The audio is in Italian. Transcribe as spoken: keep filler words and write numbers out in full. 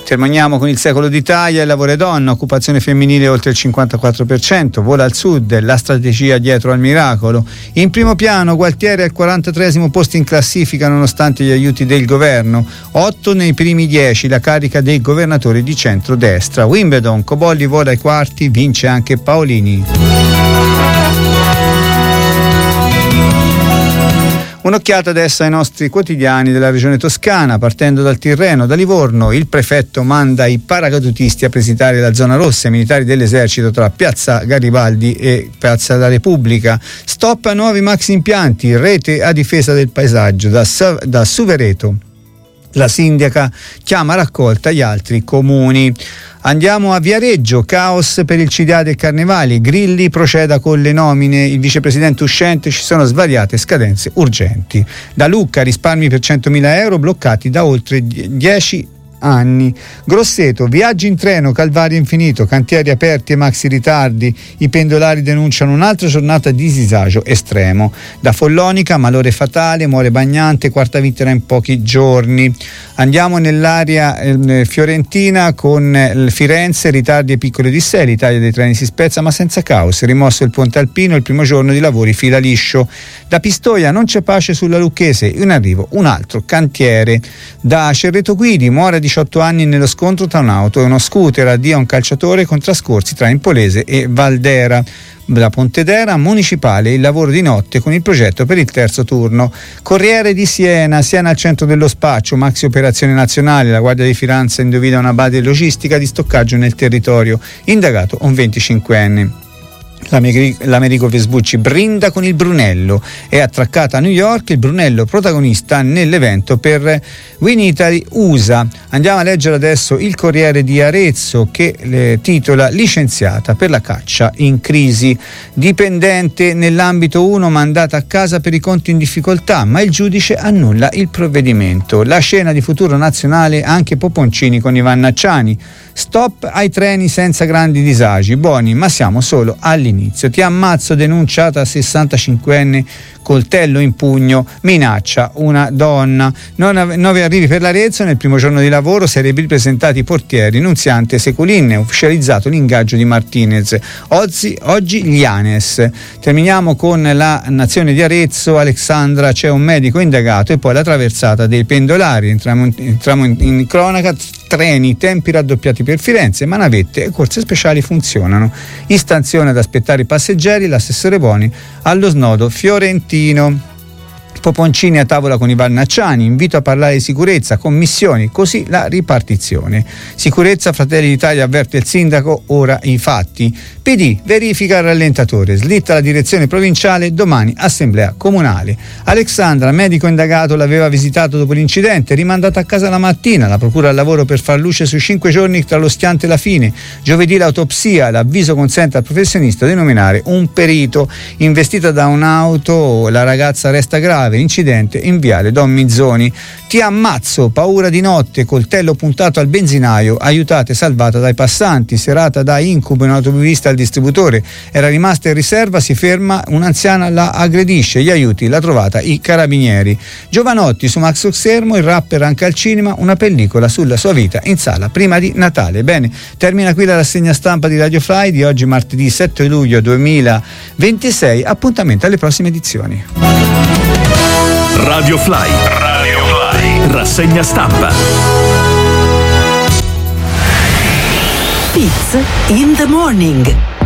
Terminiamo con il secolo d'Italia, il lavoro e donna, occupazione femminile oltre il cinquantaquattro per cento, vola al sud, la strategia dietro al miracolo. In primo piano Gualtieri al quarantatreesimo posto in classifica nonostante gli aiuti del governo, otto nei primi dieci la carica dei governatori di centrodestra. Wimbledon, Cobolli vola ai quarti, vince anche Paolini. Un'occhiata adesso ai nostri quotidiani della regione toscana, partendo dal Tirreno. Da Livorno il prefetto manda i paracadutisti a presitare la zona rossa, i militari dell'esercito tra Piazza Garibaldi e Piazza della Repubblica. Stop a nuovi maxi impianti, rete a difesa del paesaggio da, da Suvereto. La sindaca chiama a raccolta gli altri comuni. Andiamo a Viareggio, caos per il C D A del Carnevali, Grilli proceda con le nomine, il vicepresidente uscente, ci sono svariate scadenze urgenti. Da Lucca risparmi per centomila euro bloccati da oltre dieci anni. Grosseto, viaggi in treno, calvario infinito, cantieri aperti e maxi ritardi, i pendolari denunciano un'altra giornata di disagio estremo. Da Follonica, malore fatale, muore Bagnante, quarta vittima in pochi giorni. Andiamo nell'area eh, fiorentina con eh, Firenze, ritardi e piccole odissee, l'Italia dei treni si spezza ma senza caos, rimosso il ponte alpino, il primo giorno di lavori fila liscio. Da Pistoia non c'è pace sulla Lucchese, in arrivo un altro cantiere. Da Cerreto Guidi, muore a diciotto anni nello scontro tra un'auto e uno scooter, addio a un calciatore con trascorsi tra Impolese e Valdera. Da Pontedera municipale, il lavoro di notte con il progetto per il terzo turno. Corriere di Siena, Siena al centro dello spaccio, maxi operazione nazionale, la Guardia di Finanza indovina una base logistica di stoccaggio nel territorio, indagato un venticinquenne. L'Americo Vespucci brinda con il Brunello, è attraccata a New York, il Brunello protagonista nell'evento per Win Italy U S A. Andiamo a leggere adesso il Corriere di Arezzo che eh, titola licenziata per la caccia in crisi, dipendente nell'ambito uno mandata a casa per i conti in difficoltà, ma il giudice annulla il provvedimento. La scena di Futuro Nazionale, anche Poponcini con Ivan Nacciani. Stop ai treni senza grandi disagi, Boni, ma siamo solo all'inizio. Ti ammazzo, denunciata sessantacinquenne, coltello in pugno, minaccia una donna. Nove arrivi per l'Arezzo, nel primo giorno di lavoro sarebbero presentati i portieri, Nunziante e Seculin, ufficializzato l'ingaggio di Martinez. Oggi, oggi gli Anes. Terminiamo con la Nazione di Arezzo, Alexandra, c'è un medico indagato, e poi la traversata dei pendolari. Entriamo in, entriamo in, in cronaca, treni, tempi raddoppiati per Firenze, ma navette e corse speciali funzionano. Istanzione ad aspettare i passeggeri, l'assessore Boni allo snodo fiorentino. Poponcini a tavola con Ivan Nacciani, invito a parlare di sicurezza, commissioni, così la ripartizione. Sicurezza, Fratelli d'Italia avverte il sindaco, ora i fatti. P D, verifica il rallentatore, slitta la direzione provinciale, domani assemblea comunale. Alexandra, medico indagato, l'aveva visitato dopo l'incidente, rimandata a casa la mattina, la procura al lavoro per far luce sui cinque giorni tra lo schianto e la fine. Giovedì l'autopsia, l'avviso consente al professionista di nominare un perito. Investita da un'auto, la ragazza resta grave, incidente in viale Don Mizzoni. Ti ammazzo, paura di notte, coltello puntato al benzinaio, aiutate salvata dai passanti, serata da incubo in automobilista al distributore, era rimasta in riserva, si ferma, un'anziana la aggredisce, gli aiuti, la trovata i carabinieri. Giovanotti, su Max Oxermo, il rapper anche al cinema, una pellicola sulla sua vita in sala prima di Natale. Bene, termina qui la rassegna stampa di Radio Fly di oggi martedì sette luglio duemilaventisei, appuntamento alle prossime edizioni. Radio Fly, Radio Fly, rassegna stampa. It's in the morning.